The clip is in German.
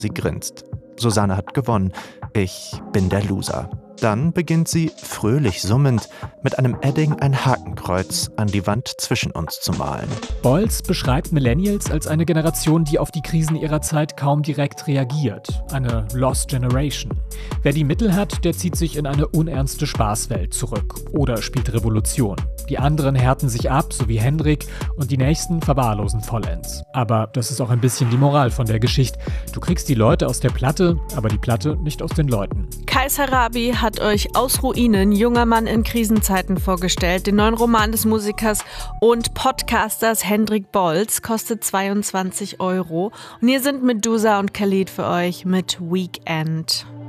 Sie grinst. Susanne hat gewonnen. Ich bin der Loser. Dann beginnt sie, fröhlich summend, mit einem Edding ein Hakenkreuz an die Wand zwischen uns zu malen. Bolz beschreibt Millennials als eine Generation, die auf die Krisen ihrer Zeit kaum direkt reagiert. Eine Lost Generation. Wer die Mittel hat, der zieht sich in eine unernste Spaßwelt zurück oder spielt Revolution. Die anderen härten sich ab, so wie Hendrik, und die nächsten verwahrlosen vollends. Aber das ist auch ein bisschen die Moral von der Geschichte. Du kriegst die Leute aus der Platte, aber die Platte nicht aus den Leuten. Kais Harabi hat euch Aus Ruinen, junger Mann in Krisenzeiten vorgestellt. Den neuen Roman des Musikers und Podcasters Hendrik Bolz kostet 22 €. Und hier sind Medusa und Khalid für euch mit Weekend.